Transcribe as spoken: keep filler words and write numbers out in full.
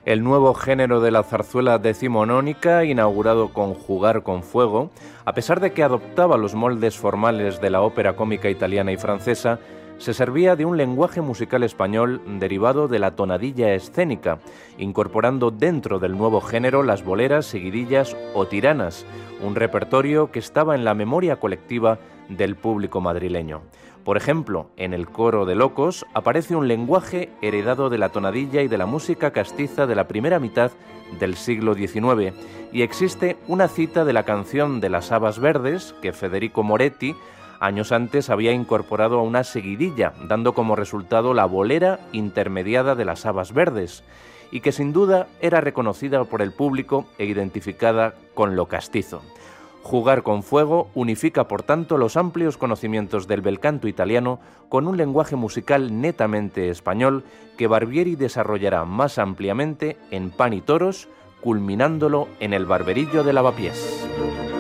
El nuevo género de la zarzuela decimonónica, inaugurado con Jugar con fuego, a pesar de que adoptaba los moldes formales de la ópera cómica italiana y francesa, se servía de un lenguaje musical español derivado de la tonadilla escénica, incorporando dentro del nuevo género las boleras, seguidillas o tiranas, un repertorio que estaba en la memoria colectiva del público madrileño. Por ejemplo, en el Coro de Locos aparece un lenguaje heredado de la tonadilla y de la música castiza de la primera mitad del siglo diecinueve, y existe una cita de la canción de las Habas Verdes que Federico Moretti años antes había incorporado a una seguidilla, dando como resultado la bolera intermediada de las Habas Verdes, y que sin duda era reconocida por el público e identificada con lo castizo. Jugar con fuego unifica, por tanto, los amplios conocimientos del bel canto italiano con un lenguaje musical netamente español que Barbieri desarrollará más ampliamente en Pan y Toros, culminándolo en el Barberillo de Lavapiés.